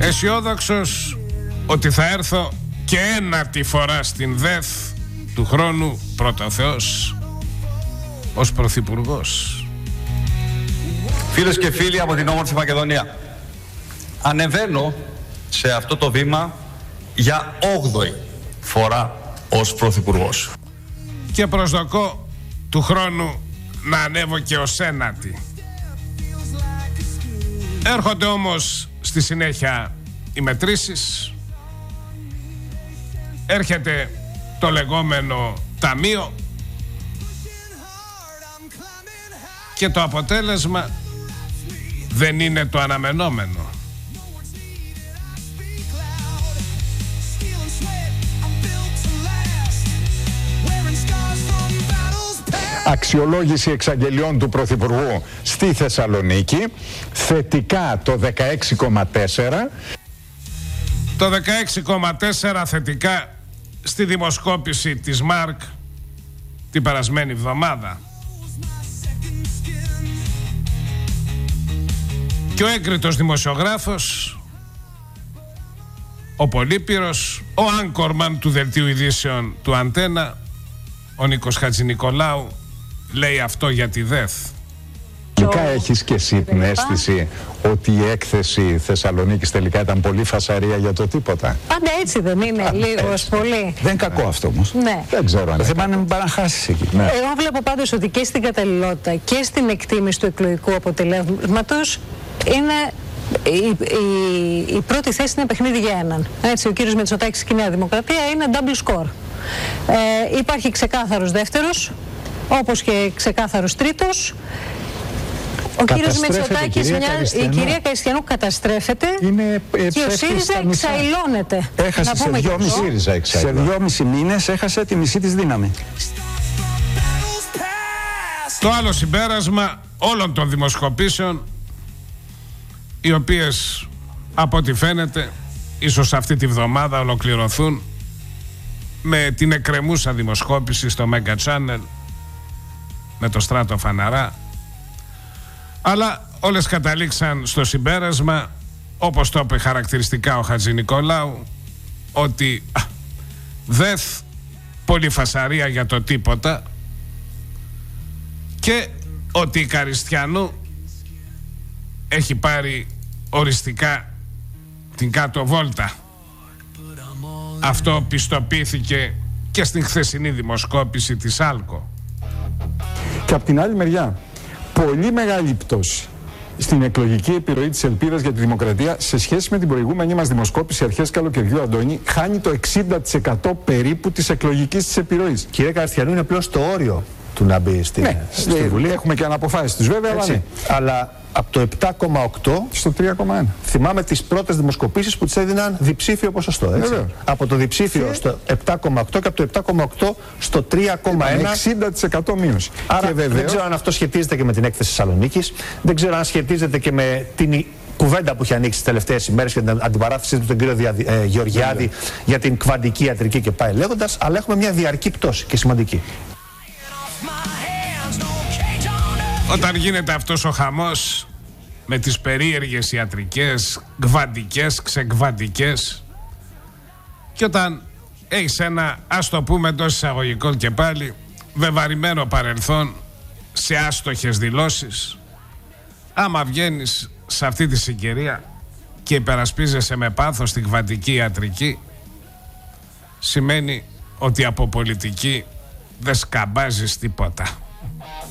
αισιόδοξος ότι θα έρθω και ένατη φορά στην ΔΕΘ του χρόνου, πρώτα ο Θεός, ως πρωθυπουργός. Φίλες και φίλοι από την όμορφη Μακεδονία, ανεβαίνω σε αυτό το βήμα για 8η φορά ως πρωθυπουργός. Και προσδοκώ του χρόνου να ανέβω και ως ένατη. Έρχονται όμως στη συνέχεια οι μετρήσεις. Έρχεται το λεγόμενο ταμείο και το αποτέλεσμα δεν είναι το αναμενόμενο. Αξιολόγηση εξαγγελιών του Πρωθυπουργού στη Θεσσαλονίκη, θετικά το 16,4. Το 16,4 θετικά στη δημοσκόπηση της ΜΑΡΚ την περασμένη εβδομάδα. Και ο έγκριτος δημοσιογράφος, ο Πολύπυρος, ο άγκορμαν του δελτίου ειδήσεων του Αντένα, ο Νίκος Χατζηνικολάου, λέει αυτό για τη ΔΕΘ. Τελικά έχεις και εσύ την αίσθηση ότι η έκθεση Θεσσαλονίκης τελικά ήταν πολύ φασαρία για το τίποτα? Πάντα έτσι δεν είναι, λίγος πολύ. Δεν είναι κακό αυτό όμως. Ναι. Δεν ξέρω αν. Το θέμα είναι μην παραχάσεις εκεί. Ναι. Εγώ βλέπω πάντως ότι και στην καταλληλότητα και στην εκτίμηση του εκλογικού αποτελέσματος είναι η πρώτη θέση είναι παιχνίδι για έναν. Έτσι, ο κύριος Μητσοτάκης και η Νέα Δημοκρατία είναι double score. Υπάρχει ξεκάθαρος δεύτερος, όπως και ξεκάθαρος τρίτος. Ο κύριος Μητσοτάκης, η κυρία Καϊστιανού καταστρέφεται και ο ΣΥΡΙΖΑ εξαϊλώνεται. Έχασε σε 2,5 μήνες έχασε τη μισή της δύναμη. Το άλλο συμπέρασμα όλων των δημοσκοπήσεων, οι οποίες από ό,τι φαίνεται ίσως αυτή τη βδομάδα ολοκληρωθούν με την εκκρεμούσα δημοσκόπηση στο Mega Channel με το Στράτο Φαναρά, αλλά όλες καταλήξαν στο συμπέρασμα, όπως το είπε χαρακτηριστικά ο Χατζηνικολάου, ότι ΔΕΘ πολύ φασαρία για το τίποτα και ότι η Καριστιανού έχει πάρει οριστικά την κάτω βόλτα. Αυτό πιστοποιήθηκε και στην χθεσινή δημοσκόπηση της ΑΛΚΟ. Και από την άλλη μεριά, πολύ μεγάλη πτώση στην εκλογική επιρροή της Ελπίδας για τη Δημοκρατία σε σχέση με την προηγούμενη μας δημοσκόπηση αρχές καλοκαιριού, Αντώνη, χάνει το 60% περίπου της εκλογικής της επιρροής. Κυρία Καριστιανού, είναι πλέον στο όριο του να μπει στη Βουλή. Έχουμε και αναποφάσεις τους βέβαια, αλλά από το 7,8 στο 3,1. Θυμάμαι τις πρώτες δημοσκοπήσεις που της έδιναν διψήφιο ποσοστό. Έτσι. Από το διψήφιο στο 7,8 και από το 7,8 στο 3,1. 60% μείωση. Άρα και δεν ξέρω αν αυτό σχετίζεται και με την έκθεση Θεσσαλονίκης. Δεν ξέρω αν σχετίζεται και με την κουβέντα που έχει ανοίξει τις τελευταίες ημέρες για την αντιπαράθεση του τον κύριο Γεωργιάδη για την κβαντική ιατρική και πάει λέγοντας. Αλλά έχουμε μια διαρκή πτώση και σημαντική. Όταν γίνεται αυτός ο χαμός με τις περίεργες ιατρικές, κβαντικές, ξεκβαντικές, και όταν έχεις ένα, ας το πούμε εντός εισαγωγικών και πάλι, βεβαρημένο παρελθόν σε άστοχες δηλώσεις, άμα βγαίνεις σε αυτή τη συγκυρία και υπερασπίζεσαι με πάθος την κβαντική ιατρική, σημαίνει ότι από πολιτική δεν σκαμπάζεις τίποτα.